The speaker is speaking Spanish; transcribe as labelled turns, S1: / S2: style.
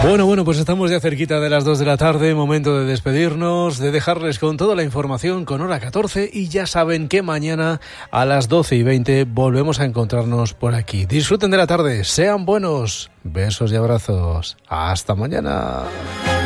S1: Bueno, pues estamos ya cerquita de las 2 de la tarde, momento de despedirnos, de dejarles con toda la información con hora 14 y ya saben que mañana a las 12:20 volvemos a encontrarnos por aquí. Disfruten de la tarde, sean buenos, besos y abrazos, hasta mañana.